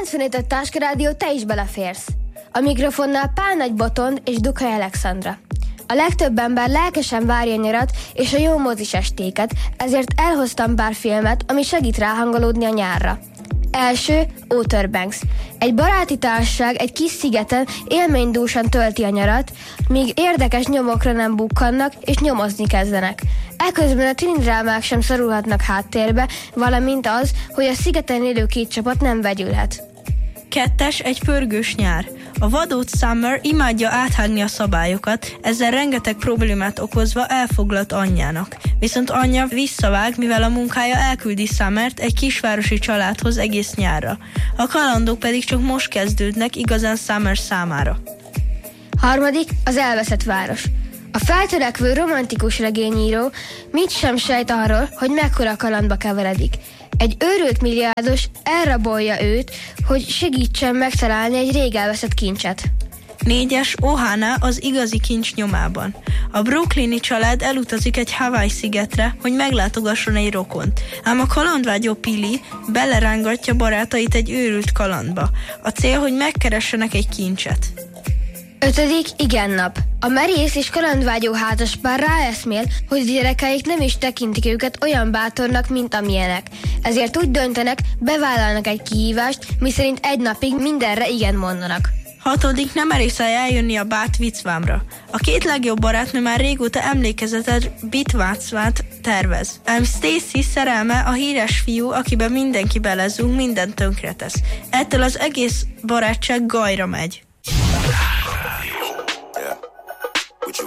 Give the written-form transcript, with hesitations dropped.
95 Táska Rádió, te is beleférsz. A mikrofonnál Pál Nagy Botond és Dukai Alexandra. A legtöbb ember lelkesen várja nyarat és a jó mozis estéket, ezért elhoztam pár filmet, ami segít ráhangolódni a nyárra. Első, Outer Banks. Egy baráti társaság egy kis szigeten élménydúsan tölti a nyarat, míg érdekes nyomokra nem bukkannak és nyomozni kezdenek. Eközben a tinidrámák sem szorulhatnak háttérbe, valamint az, hogy a szigeten élő két csapat nem vegyülhet. 2. Egy pörgős nyár. A vadóc Summer imádja áthágni a szabályokat, ezzel rengeteg problémát okozva elfoglalt anyjának. Viszont anyja visszavág, mivel a munkája elküldi Summert egy kisvárosi családhoz egész nyárra. A kalandok pedig csak most kezdődnek igazán Summer számára. 3. Az elveszett város. A feltörekvő romantikus regényíró mit sem sejt arról, hogy mekkora kalandba keveredik. Egy őrült milliárdos elrabolja őt, hogy segítsen megtalálni egy rég elveszett kincset. 4. Ohana az igazi kincs nyomában. A brooklyni család elutazik egy Hawaii szigetre, hogy meglátogasson egy rokont. Ám a kalandvágyó Pili belerángatja barátait egy őrült kalandba. A cél, hogy megkeressenek egy kincset. 5. Igen nap. A merész és kalandvágyó házaspár ráeszmél, hogy gyerekeik nem is tekintik őket olyan bátornak, mint amilyenek. Ezért úgy döntenek, bevállalnak egy kihívást, miszerint egy napig mindenre igen mondanak. 6. Nem merészel eljönni a Bát Vicvámra. A két legjobb barátnő már régóta emlékezetes Bitvacvát tervez. Ám Stacy szerelme a híres fiú, akiben mindenki belezúg, mindent tönkretesz. Ettől az egész barátság gajra megy.